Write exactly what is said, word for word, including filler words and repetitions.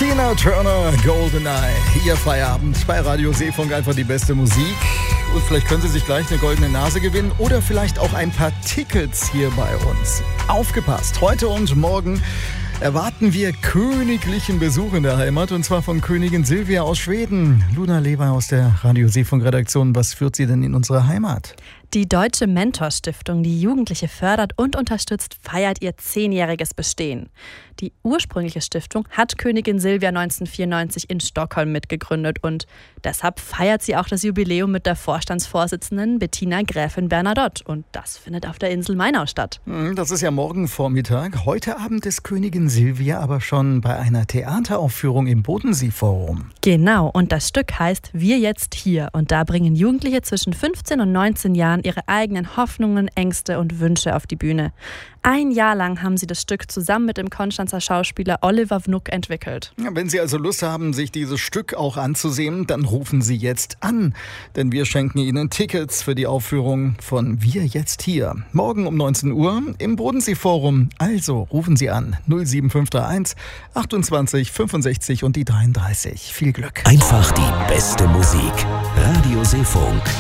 Tina Turner, GoldenEye. Ihr Feierabend bei Radio Seefunk, einfach die beste Musik. Und vielleicht können Sie sich gleich eine goldene Nase gewinnen oder vielleicht auch ein paar Tickets hier bei uns. Aufgepasst, heute und morgen erwarten wir königlichen Besuch in der Heimat, und zwar von Königin Silvia aus Schweden. Luna Leber aus der Radio Seefunk-Redaktion, was führt sie denn in unsere Heimat? Die Deutsche Mentor-Stiftung, die Jugendliche fördert und unterstützt, feiert ihr zehnjähriges Bestehen. Die ursprüngliche Stiftung hat Königin Silvia neunzehnhundertvierundneunzig in Stockholm mitgegründet und deshalb feiert sie auch das Jubiläum mit der Vorstandsvorsitzenden Bettina Gräfin Bernadotte. Und das findet auf der Insel Mainau statt. Das ist ja morgen Vormittag. Heute Abend ist Königin Silvia aber schon bei einer Theateraufführung im Bodenseeforum. Genau, und das Stück heißt Wir jetzt hier. Und da bringen Jugendliche zwischen fünfzehn und neunzehn Jahren ihre eigenen Hoffnungen, Ängste und Wünsche auf die Bühne. Ein Jahr lang haben sie das Stück zusammen mit dem Konstanzer Schauspieler Oliver Vnuk entwickelt. Ja, wenn Sie also Lust haben, sich dieses Stück auch anzusehen, dann rufen Sie jetzt an. Denn wir schenken Ihnen Tickets für die Aufführung von Wir jetzt hier. Morgen um neunzehn Uhr im Bodenseeforum. Also rufen Sie an. null sieben fünf drei eins achtundzwanzig fünfundsechzig und die dreiunddreißig. Viel Glück. Einfach die beste Musik. Radio Seefunk.